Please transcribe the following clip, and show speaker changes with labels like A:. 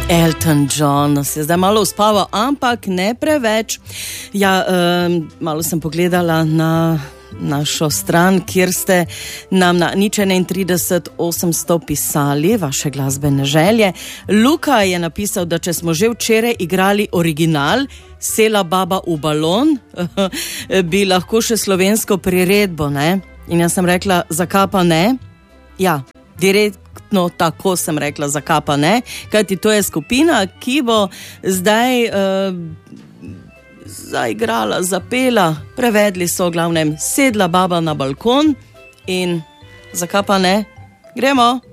A: Elton John nas je zdaj malo uspaval, ampak ne preveč. Ja, malo sem pogledala na našo stran, kjer ste nam na 031 800 pisali vaše glasbene želje. Luka je napisal, da če smo že včeraj igrali original Sela baba v balon, bi lahko še slovensko priredbo, ne? In jaz sem rekla, zakaj pa ne? Ja, direktno tako sem rekla, zakaj pa ne? Kajti to je skupina, ki bo zdaj zaigrala, zapela, prevedli so v glavnem Sedla baba na balkon in zakaj pa ne? Gremo!